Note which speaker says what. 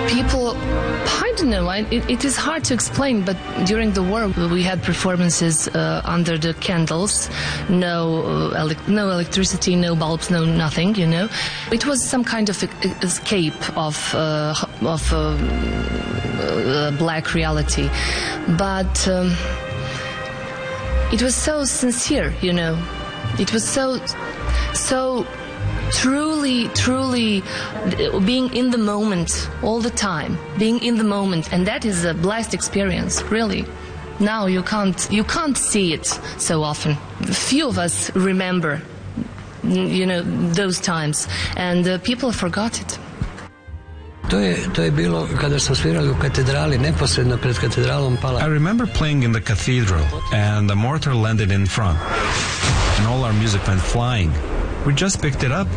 Speaker 1: People, I don't know, it is hard to explain, but during the war we had performances under the candles, no electricity, no bulbs, no nothing, you know. It was some kind of escape of black reality, but it was so sincere, you know. It was so truly being in the moment all the time, being in the moment, and that is a blessed experience, really. Now you can't see it so often. Few of us remember, you know, those times, and people forgot it.
Speaker 2: To je bilo kada smo svirali u katedrali, neposredno pred katedralom Pala.
Speaker 3: I remember playing in the cathedral, and the mortar landed in front, and all our music went flying. We just picked it up